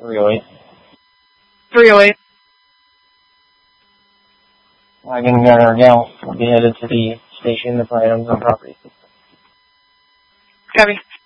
308. 308. Wagon and Gunner Gal will be headed to the station to find items on property. Copy.